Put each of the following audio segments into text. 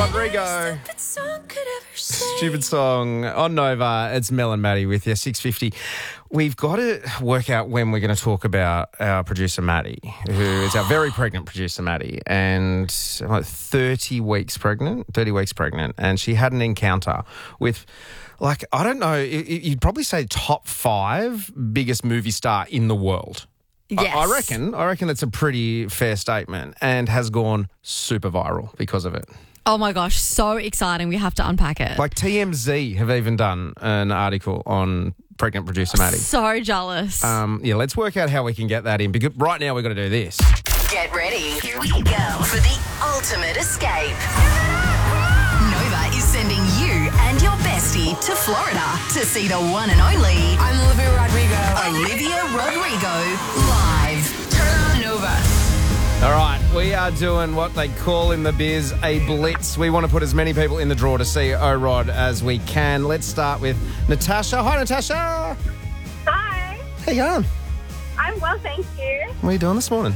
Rodrigo. Stupid song on Nova. It's Mel and Maddie with you, 6:50. We've got to work out when we're going to talk about our producer, Maddie, who is our very pregnant producer, Maddie, and like 30 weeks pregnant, and she had an encounter with, like, I don't know, you'd probably say top 5 biggest movie star in the world. Yes. I reckon that's a pretty fair statement, and has gone super viral because of it. Oh my gosh, so exciting. We have to unpack it. Like TMZ have even done an article on pregnant producer Maddie. So jealous. Let's work out how we can get that in, because right now we've got to do this. Get ready. Here we go for the ultimate escape. Nova is sending you and your bestie to Florida to see the one and only I'm Olivia Rodrigo. Olivia Rodrigo live. Turn on Nova. All right, we are doing what they call in the biz a blitz. We want to put as many people in the draw to see O-Rod as we can. Let's start with Natasha. Hi, Natasha. Hi. How you going? I'm well, thank you. What are you doing this morning?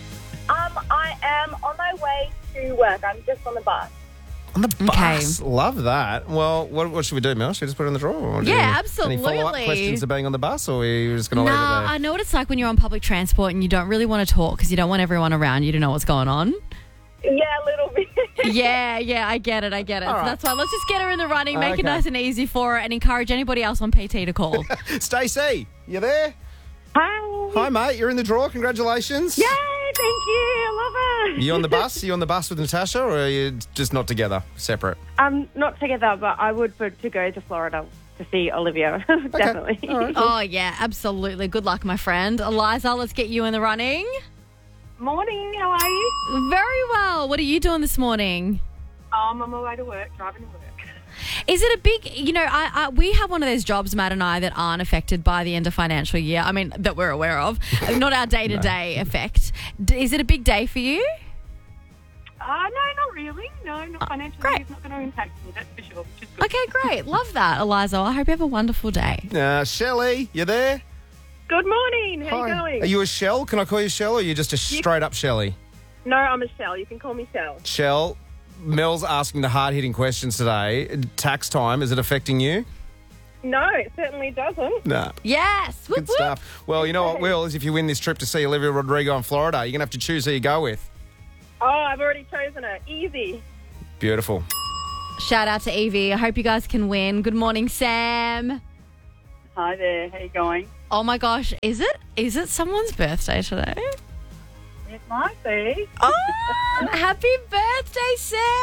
I am on my way to work. I'm just on the bus. On the bus. Love that. Well, what should we do, Mel? Should we just put it in the draw? Or do Yeah, you- absolutely. Any follow-up questions of being on the bus, or are you just going to leave it there? I know what it's like when you're on public transport and you don't really want to talk because you don't want everyone around you to know what's going on. Yeah, a little bit. Yeah, I get it. All So right. that's why let's just get her in the running, make Okay. it nice and easy for her, and encourage anybody else on PT to call. Stacey, you there? Hi. Hi, mate. You're in the draw. Congratulations. Yay, thank you. I love it. You on the bus? You on the bus with Natasha, or are you just not together, separate? Not together, but I would vote to go to Florida to see Olivia. Definitely. All right. Oh, yeah, absolutely. Good luck, my friend. Eliza, let's get you in the running. Morning, how are you? Very well. What are you doing this morning? I'm on my way to work, driving to work. Is it a big, we have one of those jobs, Matt and I, that aren't affected by the end of financial year. I mean, that we're aware of. Not our day-to-day effect. Is it a big day for you? No, not really. No, not financially. great. It's not going to impact me, that's for sure, which is good. Okay, great. Love that, Eliza. I hope you have a wonderful day. Shelley, you there? Good morning. How Hi. you going? Are you a Shell? Can I call you Shell, or are you just a straight-up Shelley? No, I'm a Shell. You can call me Shell. Shell, Mel's asking the hard-hitting questions today. Tax time, is it affecting you? No, it certainly doesn't. Nah. Yes. Whoop, Good stuff. Well, you know what will is if you win this trip to see Olivia Rodrigo in Florida, you're going to have to choose who you go with. Oh, I've already chosen it. Easy. Beautiful. whoop. Shout out to Evie. I hope you guys can win. Good morning, Sam. Hi there. How you going? Oh my gosh, is it someone's birthday today? It might be. Oh, happy birthday,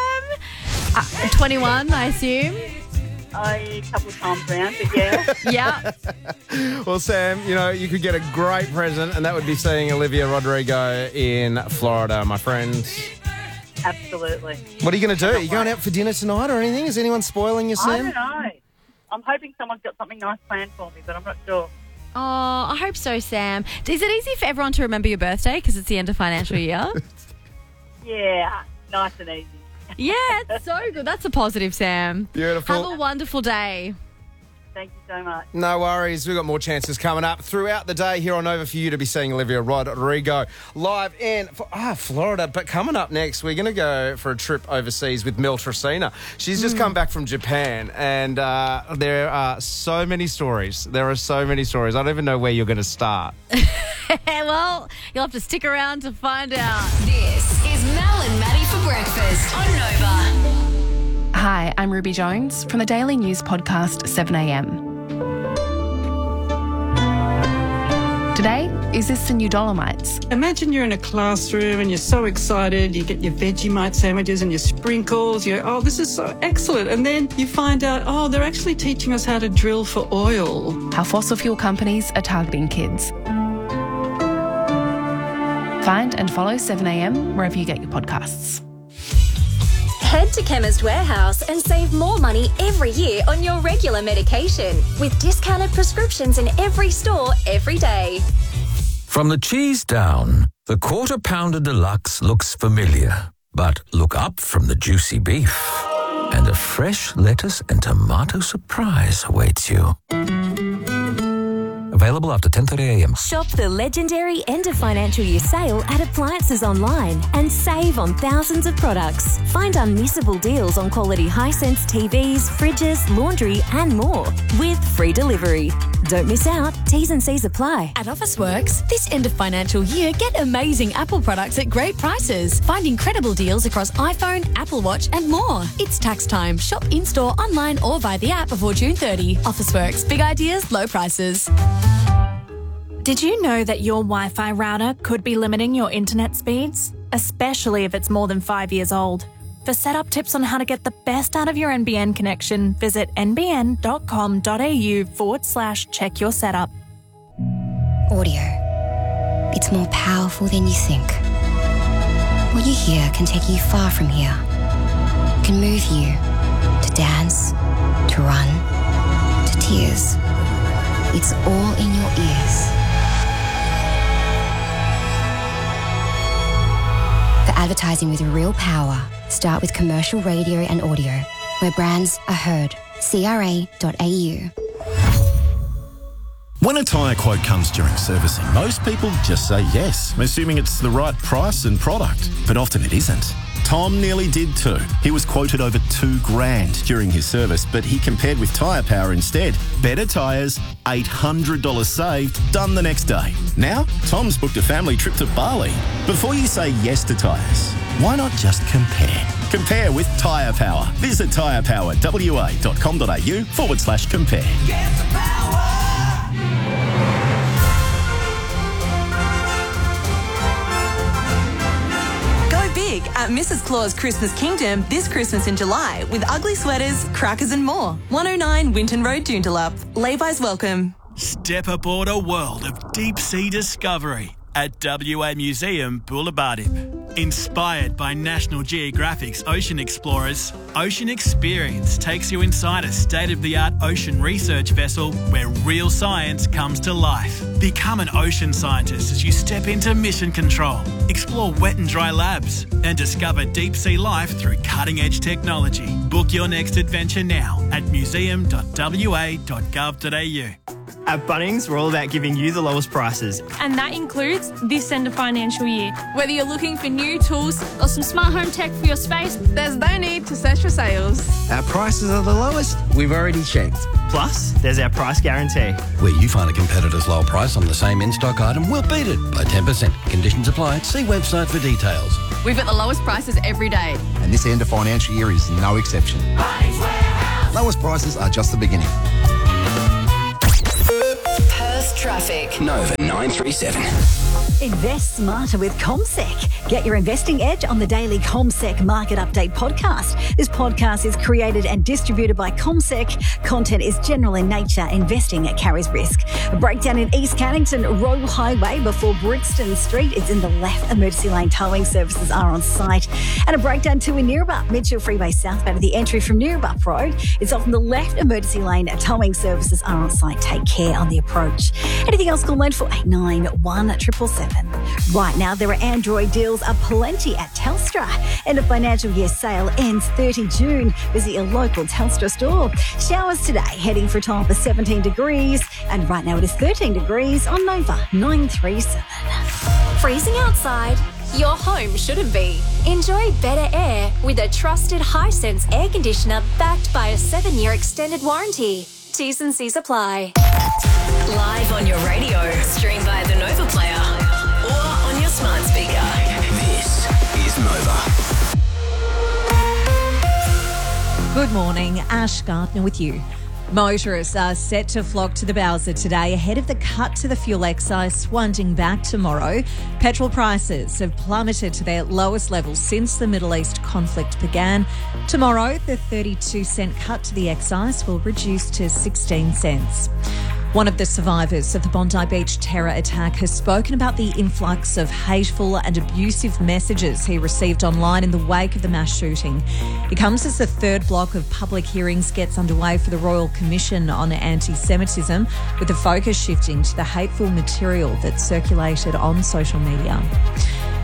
Sam. 21, I assume. A couple of times round, but yeah. Yeah. Well, Sam, you could get a great present, and that would be seeing Olivia Rodrigo in Florida, my friend. Absolutely. What are you going to do? Are you going out for dinner tonight or anything? Is anyone spoiling you, I Sam? don't know. I'm hoping someone's got something nice planned for me, but I'm not sure. Oh, I hope so, Sam. Is it easy for everyone to remember your birthday because it's the end of financial year? Yeah, nice and easy. Yeah, it's so good. That's a positive, Sam. Beautiful. Have a wonderful day. Thank you so much. No worries. We've got more chances coming up throughout the day here on Nova for you to be seeing Olivia Rodrigo live in Florida. But coming up next, we're going to go for a trip overseas with Mel Tracina. She's just come back from Japan, and there are so many stories. I don't even know where you're going to start. Well, you'll have to stick around to find out. This is Mel and Maddie for breakfast on Nova. Hi, I'm Ruby Jones from the daily news podcast 7am. Today, is this the new Dolomites? Imagine you're in a classroom and you're so excited, you get your Vegemite sandwiches and your sprinkles, you go, oh, this is so excellent. And then you find out, oh, they're actually teaching us how to drill for oil. How fossil fuel companies are targeting kids. Find and follow 7am wherever you get your podcasts. Head to Chemist Warehouse and save more money every year on your regular medication with discounted prescriptions in every store every day. From the cheese down, the Quarter Pounder Deluxe looks familiar. But look up from the juicy beef, and a fresh lettuce and tomato surprise awaits you. Available after 10:30am. Shop the legendary end of financial year sale at Appliances Online and save on thousands of products. Find unmissable deals on quality Hisense TVs, fridges, laundry and more with free delivery. Don't miss out. T's and C's apply. At Officeworks, this end of financial year, get amazing Apple products at great prices. Find incredible deals across iPhone, Apple Watch and more. It's tax time. Shop in-store, online or via the app before June 30. Officeworks. Big ideas, low prices. Did you know that your Wi-Fi router could be limiting your internet speeds? Especially if it's more than 5 years old. For setup tips on how to get the best out of your NBN connection, visit nbn.com.au/check your setup. Audio. It's more powerful than you think. What you hear can take you far from here. It can move you to dance, to run, to tears. It's all in your ears. For advertising with real power, start with commercial radio and audio, where brands are heard. CRA.au. When a tyre quote comes during servicing, most people just say yes, assuming it's the right price and product. But often it isn't. Tom nearly did too. He was quoted over $2,000 during his service, but he compared with Tyre Power instead. Better tyres, $800 saved, done the next day. Now, Tom's booked a family trip to Bali. Before you say yes to tyres, why not just compare? Compare with Tyre Power. Visit tyrepowerwa.com.au/compare. Get the power. Big at Mrs. Claus Christmas Kingdom this Christmas in July with ugly sweaters, crackers and more. 109 Winton Road, Joondalup. Lay-bys welcome. Step aboard a world of deep-sea discovery at WA Museum Boolarbartip. Inspired by National Geographic's Ocean Explorers, Ocean Experience takes you inside a state-of-the-art ocean research vessel where real science comes to life. Become an ocean scientist as you step into mission control, explore wet and dry labs, and discover deep-sea life through cutting-edge technology. Book your next adventure now at museum.wa.gov.au. At Bunnings, we're all about giving you the lowest prices. And that includes this end of financial year. Whether you're looking for new tools or some smart home tech for your space, there's no need to search for sales. Our prices are the lowest. We've already checked. Plus, there's our price guarantee. Where you find a competitor's low price on the same in-stock item, we'll beat it by 10%. Conditions apply. See website for details. We've got the lowest prices every day. And this end of financial year is no exception. Bunnings Warehouse. Lowest prices are just the beginning. Perth traffic. Nova 937. Invest smarter with CommSec. Get your investing edge on the daily CommSec Market Update podcast. This podcast is created and distributed by CommSec. Content is general in nature. Investing carries risk. A breakdown in East Cannington Royal Highway before Brixton Street. It's in the left. Emergency lane towing services are on site. And a breakdown too in Neerbup. Mitchell Freeway southbound at the entry from Neerbup Road. It's off in the left. Emergency lane towing services are on site. Take care on the approach. Anything else, call 9489 777. Right now, there are Android deals aplenty at Telstra. End of financial year sale ends 30 June. Visit your local Telstra store. Showers today, heading for a top of 17 degrees. And right now it is 13 degrees on Nova 937. Freezing outside? Your home shouldn't be. Enjoy better air with a trusted Hisense air conditioner backed by a 7-year extended warranty. T's and C's apply. Live on your radio, stream via the Nova Player or on your smart speaker. This is Nova. Good morning, Ash Gardner with you. Motorists are set to flock to the Bowser today ahead of the cut to the fuel excise swunging back tomorrow. Petrol prices have plummeted to their lowest level since the Middle East conflict began. Tomorrow, the 32-cent cut to the excise will reduce to 16 cents. One of the survivors of the Bondi Beach terror attack has spoken about the influx of hateful and abusive messages he received online in the wake of the mass shooting. It comes as the third block of public hearings gets underway for the Royal Commission on Anti-Semitism, with the focus shifting to the hateful material that circulated on social media.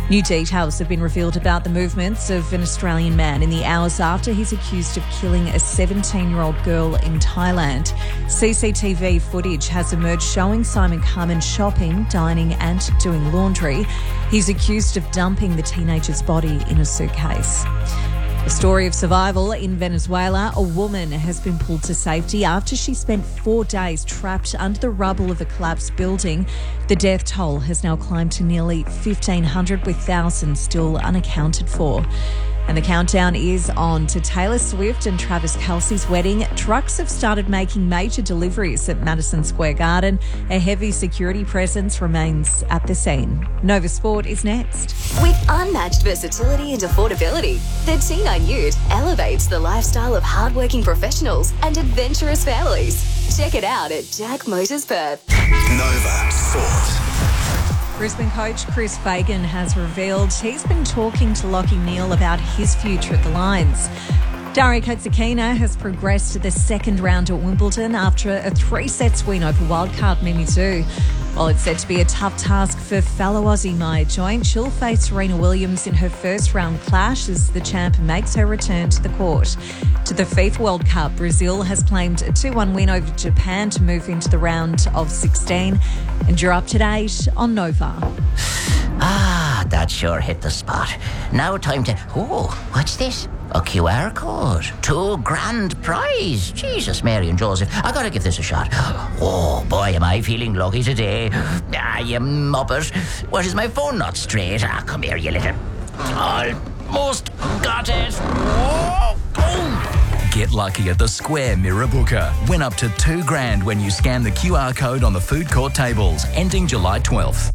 New details have been revealed about the movements of an Australian man in the hours after he's accused of killing a 17-year-old girl in Thailand. CCTV footage has emerged showing Simon Carmen shopping, dining and doing laundry. He's accused of dumping the teenager's body in a suitcase. A story of survival in Venezuela. A woman has been pulled to safety after she spent 4 days trapped under the rubble of a collapsed building. The death toll has now climbed to nearly 1,500, with thousands still unaccounted for. And the countdown is on to Taylor Swift and Travis Kelce's wedding. Trucks have started making major deliveries at Madison Square Garden. A heavy security presence remains at the scene. Nova Sport is next. With unmatched versatility and affordability, the T9 Ute elevates the lifestyle of hardworking professionals and adventurous families. Check it out at Jack Motors Perth. Nova Sport. Brisbane coach Chris Fagan has revealed he's been talking to Lachie Neale about his future at the Lions. Daria Katsakina has progressed to the second round at Wimbledon after a 3-set win over wildcard Mimi Zhu. While it's said to be a tough task for fellow Aussie Maya Joint, she'll face Serena Williams in her first round clash as the champ makes her return to the court. To the FIFA World Cup, Brazil has claimed a 2-1 win over Japan to move into the round of 16. And you're up to date on Nova. That sure hit the spot. Now time to... Oh, what's this? A QR code. $2,000 prize. Jesus, Mary and Joseph. I gotta give this a shot. Oh, boy, am I feeling lucky today. You muppet. What, is my phone not straight? Come here, you little... Almost got it. Oh, boom. Get lucky at the Square Mirror Booker. Win up to $2,000 when you scan the QR code on the food court tables. Ending July 12th.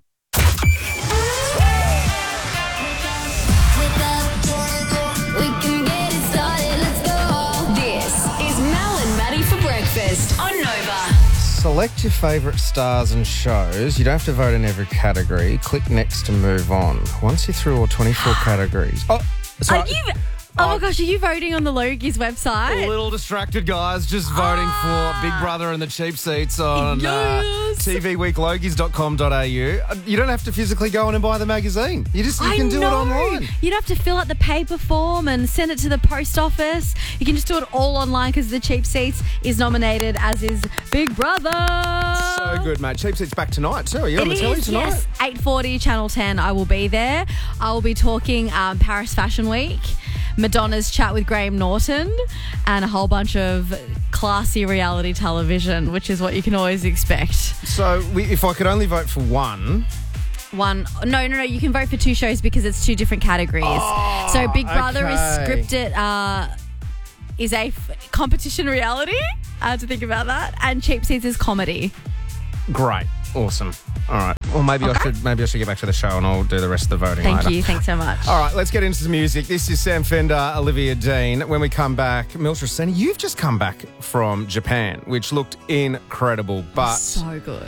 On Nova. Select your favourite stars and shows. You don't have to vote in every category. Click next to move on. Once you're through all 24 categories... Oh, sorry. Oh my gosh, are you voting on the Logies website? A little distracted, guys. Just voting for Big Brother and the cheap seats on tvweeklogies.com.au. You don't have to physically go in and buy the magazine. You can do it online. You don't have to fill out the paper form and send it to the post office. You can just do it all online because the cheap seats is nominated, as is Big Brother. So good, mate. Cheap seats back tonight too. Are you on the telly tonight? Yes, 8:40 Channel 10. I will be there. I will be talking Paris Fashion Week, Madonna's chat with Graham Norton, and a whole bunch of classy reality television, which is what you can always expect. So if I could only vote for one... No, you can vote for 2 shows because it's 2 different categories. So Big Brother is scripted, is a competition reality. I had to think about that. And Cheap Seats is comedy. Great. Awesome. All right. Well, maybe I should get back to the show and I'll do the rest of the voting later. Thank you. Thanks so much. All right, let's get into some music. This is Sam Fender, Olivia Dean. When we come back, Miltra Seni, you've just come back from Japan, which looked incredible. But so good.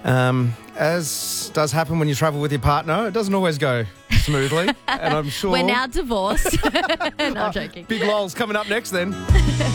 As does happen when you travel with your partner, it doesn't always go smoothly. And I'm sure... We're now divorced. No, I'm joking. Big lols coming up next then.